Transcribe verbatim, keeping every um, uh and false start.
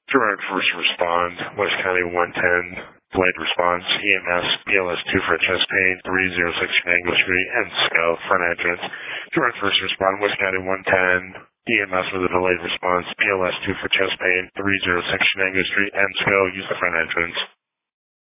Direct first respond, West County one ten, delayed response, E M S, B L S two for chest pain, three oh six Shenango Street, and S C O, front entrance. Direct first respond, West County one ten, E M S with a delayed response, B L S two for chest pain, three oh six Shenango Street, and S C O, use the front entrance.